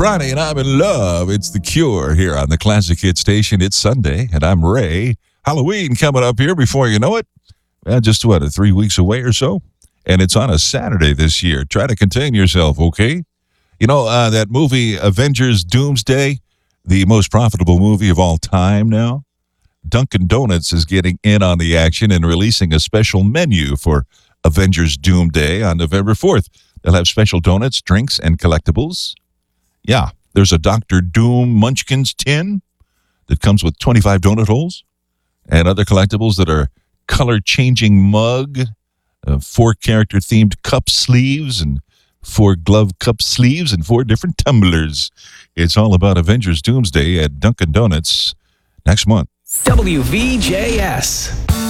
Friday and I'm in love. It's The Cure here on the Classic Hit Station. It's Sunday and I'm Ray. Halloween coming up here before you know it. Just 3 weeks away or so. And it's on a Saturday this year. Try to contain yourself, okay? You know, that movie Avengers Doomsday, the most profitable movie of all time now. Dunkin' Donuts is getting in on the action and releasing a special menu for Avengers Doomsday on November 4th. They'll have special donuts, drinks, and collectibles. Yeah, there's a Dr. Doom Munchkins tin that comes with 25 donut holes and other collectibles that are color-changing mug, 4 character-themed cup sleeves, and 4 glove cup sleeves, and 4 different tumblers. It's all about Avengers Doomsday at Dunkin' Donuts next month. WVJS.